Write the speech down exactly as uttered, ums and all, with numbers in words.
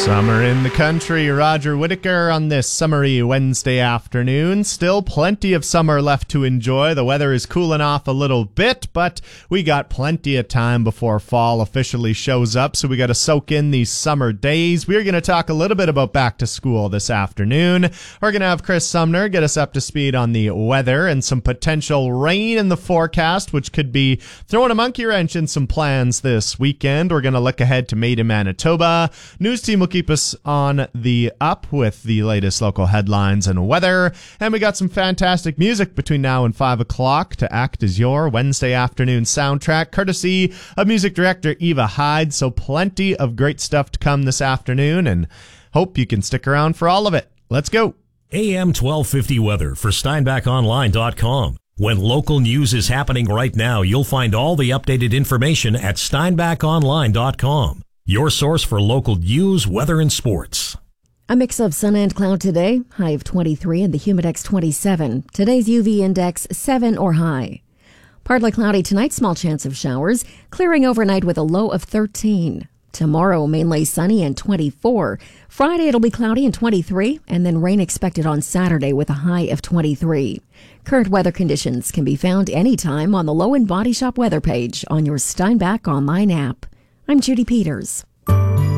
Summer in the country, Roger Whittaker on this summery Wednesday afternoon. Still plenty of summer left to enjoy. The weather is cooling off a little bit, but we got plenty of time before fall officially shows up, so we got to soak in these summer days. We're going to talk a little bit about back to school this afternoon. We're going to have Chris Sumner get us up to speed on the weather and some potential rain in the forecast, which could be throwing a monkey wrench in some plans this weekend. We're going to look ahead to Maiden, Manitoba. News team will keep us on the up with the latest local headlines and weather. And we got some fantastic music between now and five o'clock to act as your Wednesday afternoon soundtrack, courtesy of music director Eva Hyde. So plenty of great stuff to come this afternoon, and hope you can stick around for all of it. Let's go. A M twelve fifty weather for Steinbach Online dot com. When local news is happening right now, you'll find all the updated information at Steinbach Online dot com. Your source for local news, weather, and sports. A mix of sun and cloud today, high of twenty-three and the humidex twenty-seven. Today's U V index seven or high. Partly cloudy tonight, small chance of showers, clearing overnight with a low of thirteen. Tomorrow, mainly sunny and twenty-four. Friday, it'll be cloudy and twenty-three, and then rain expected on Saturday with a high of twenty-three. Current weather conditions can be found anytime on the Low and Body Shop weather page on your Steinbach Online app. I'm Judy Peters.